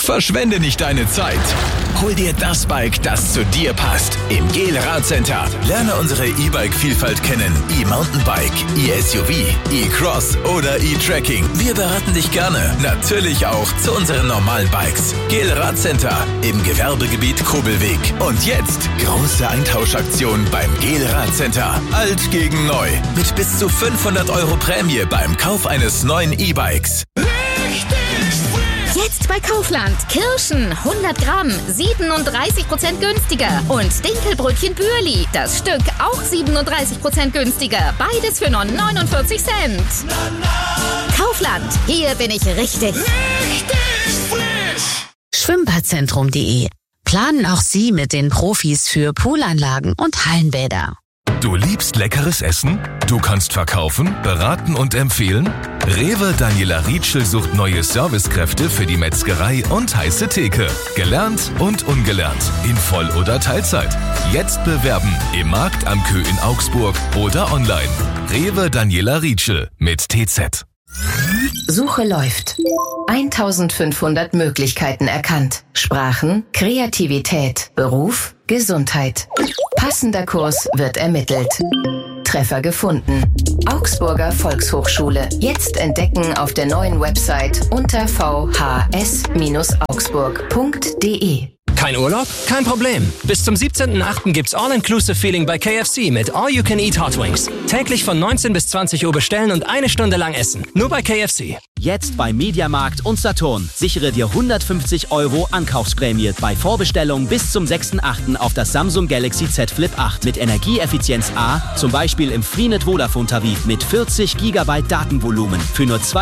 Verschwende nicht deine Zeit. Hol dir das Bike, das zu dir passt. Im GEL Radcenter. Lerne unsere E-Bike-Vielfalt kennen. E-Mountainbike, E-SUV, E-Cross oder E-Trekking. Wir beraten dich gerne. Natürlich auch zu unseren normalen Bikes. GEL Radcenter im Gewerbegebiet Kobelweg. Und jetzt große Eintauschaktion beim GEL Radcenter. Alt gegen neu. Mit bis zu 500 € Prämie beim Kauf eines neuen E-Bikes. Jetzt bei Kaufland. Kirschen 100 Gramm 37% günstiger. Und Dinkelbrötchen Bürli. Das Stück auch 37% günstiger. Beides für nur 49 Cent. Kaufland. Hier bin ich richtig frisch. Schwimmbadzentrum.de. Planen auch Sie mit den Profis für Poolanlagen und Hallenbäder. Du liebst leckeres Essen? Du kannst verkaufen, beraten und empfehlen? Rewe Daniela Rietschel sucht neue Servicekräfte für die Metzgerei und heiße Theke. Gelernt und ungelernt. In Voll- oder Teilzeit. Jetzt bewerben im Markt am Kö in Augsburg oder online. Rewe Daniela Rietschel mit TZ. Suche läuft. 1500 Möglichkeiten erkannt. Sprachen, Kreativität, Beruf, Gesundheit. Passender Kurs wird ermittelt. Treffer gefunden. Augsburger Volkshochschule. Jetzt entdecken auf der neuen Website unter vhs-augsburg.de. Kein Urlaub? Kein Problem. Bis zum 17.08. gibt's All-Inclusive-Feeling bei KFC mit All-You-Can-Eat Hot Wings. Täglich von 19 bis 20 Uhr bestellen und 1 Stunde lang essen. Nur bei KFC. Jetzt bei Mediamarkt und Saturn. Sichere dir 150 € Ankaufsprämie bei Vorbestellung bis zum 6.8. auf das Samsung Galaxy Z Flip 8 mit Energieeffizienz A, zum Beispiel im Freenet Vodafone Tarif mit 40 GB Datenvolumen für nur